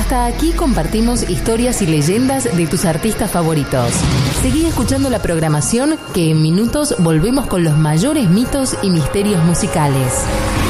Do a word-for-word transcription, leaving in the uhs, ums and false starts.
Hasta aquí compartimos historias y leyendas de tus artistas favoritos. Seguí escuchando la programación que en minutos volvemos con los mayores mitos y misterios musicales.